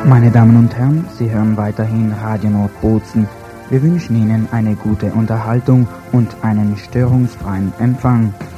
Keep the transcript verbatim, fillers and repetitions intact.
Meine Damen und Herren, Sie hören weiterhin Radio Nordbozen. Wir wünschen Ihnen eine gute Unterhaltung und einen störungsfreien Empfang.